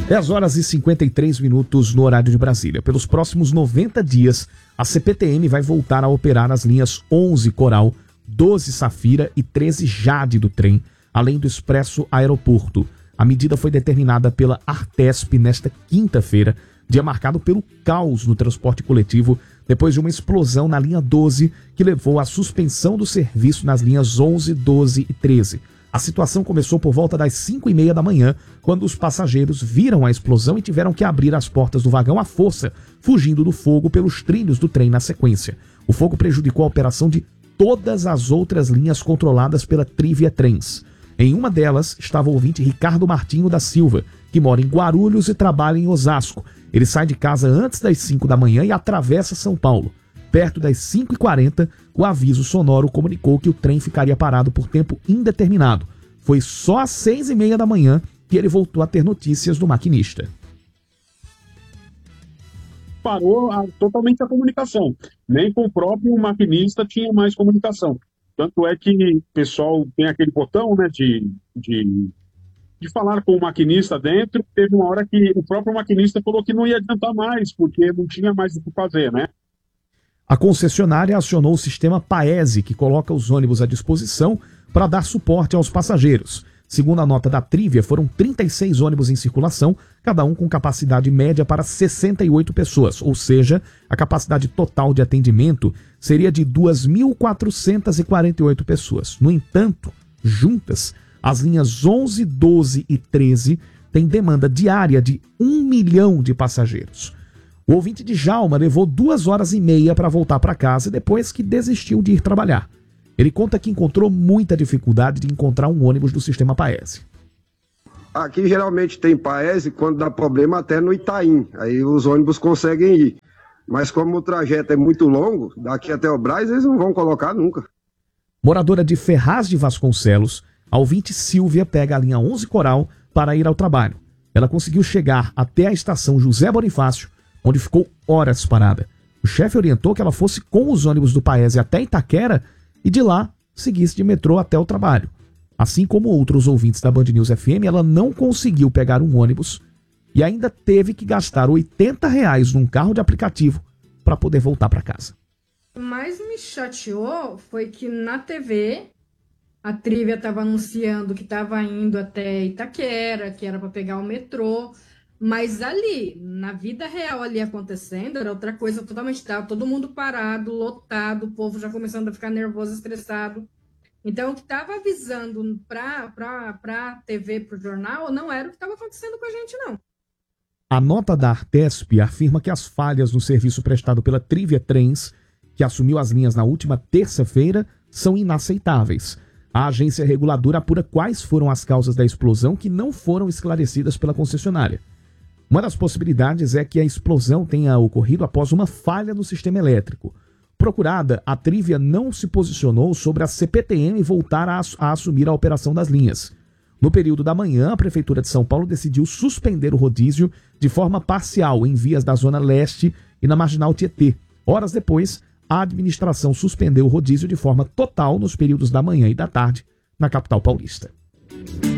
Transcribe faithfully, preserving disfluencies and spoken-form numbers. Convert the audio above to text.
dez horas e cinquenta e três minutos no horário de Brasília. Pelos próximos noventa dias, a C P T M vai voltar a operar as linhas onze Coral, doze Safira e treze Jade do trem, além do Expresso Aeroporto. A medida foi determinada pela Artesp nesta quinta-feira, dia marcado pelo caos no transporte coletivo, depois de uma explosão na linha doze, que levou à suspensão do serviço nas linhas onze, doze e treze. A situação começou por volta das cinco e meia da manhã, quando os passageiros viram a explosão e tiveram que abrir as portas do vagão à força, fugindo do fogo pelos trilhos do trem na sequência. O fogo prejudicou a operação de todas as outras linhas controladas pela Trivia Trens. Em uma delas estava o ouvinte Ricardo Martinho da Silva, que mora em Guarulhos e trabalha em Osasco. Ele sai de casa antes das cinco da manhã e atravessa São Paulo. Perto das cinco e quarenta, o aviso sonoro comunicou que o trem ficaria parado por tempo indeterminado. Foi só às seis e meia da manhã que ele voltou a ter notícias do maquinista. Parou a, totalmente a comunicação. Nem com o próprio maquinista tinha mais comunicação. Tanto é que o pessoal tem aquele botão, né, de, de, de falar com o maquinista dentro. Teve uma hora que o próprio maquinista falou que não ia adiantar mais, porque não tinha mais o que fazer, né? A concessionária acionou o sistema Paese, que coloca os ônibus à disposição para dar suporte aos passageiros. Segundo a nota da Trivia, foram trinta e seis ônibus em circulação, cada um com capacidade média para sessenta e oito pessoas, ou seja, a capacidade total de atendimento seria de duas mil quatrocentas e quarenta e oito pessoas. No entanto, juntas, as linhas onze, doze e treze têm demanda diária de um milhão de passageiros. O ouvinte de Jalma levou duas horas e meia para voltar para casa depois que desistiu de ir trabalhar. Ele conta que encontrou muita dificuldade de encontrar um ônibus do sistema Paese. Aqui geralmente tem Paese quando dá problema até no Itaim, aí os ônibus conseguem ir. Mas como o trajeto é muito longo, daqui até o Brás eles não vão colocar nunca. Moradora de Ferraz de Vasconcelos, a ouvinte Silvia pega a linha onze Coral para ir ao trabalho. Ela conseguiu chegar até a estação José Bonifácio, onde ficou horas parada. O chefe orientou que ela fosse com os ônibus do Paese até Itaquera e de lá seguisse de metrô até o trabalho. Assim como outros ouvintes da Band News F M, ela não conseguiu pegar um ônibus e ainda teve que gastar oitenta reais num carro de aplicativo para poder voltar para casa. O que mais me chateou foi que na T V a Trivia estava anunciando que estava indo até Itaquera, que era para pegar o metrô. Mas ali, na vida real ali acontecendo, era outra coisa totalmente, tava todo mundo parado, lotado, o povo já começando a ficar nervoso, estressado. Então, o que estava avisando para a T V, para o jornal, não era o que estava acontecendo com a gente, não. A nota da Artesp afirma que as falhas no serviço prestado pela Trivia Trens, que assumiu as linhas na última terça-feira, são inaceitáveis. A agência reguladora apura quais foram as causas da explosão que não foram esclarecidas pela concessionária. Uma das possibilidades é que a explosão tenha ocorrido após uma falha no sistema elétrico. Procurada, a Trivia não se posicionou sobre a C P T M voltar a, a assumir a operação das linhas. No período da manhã, a Prefeitura de São Paulo decidiu suspender o rodízio de forma parcial em vias da Zona Leste e na Marginal Tietê. Horas depois, a administração suspendeu o rodízio de forma total nos períodos da manhã e da tarde na capital paulista.